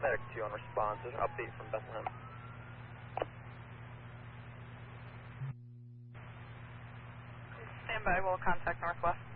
Medic 2 on response. There's an update from Bethlehem. Stand by, we'll contact Northwest.